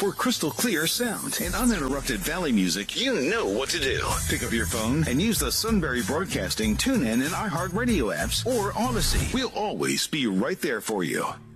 For crystal clear sound and uninterrupted Valley music, you know what to do. Pick up your phone and use the Sunbury Broadcasting TuneIn and iHeartRadio apps or Odyssey. We'll always be right there for you.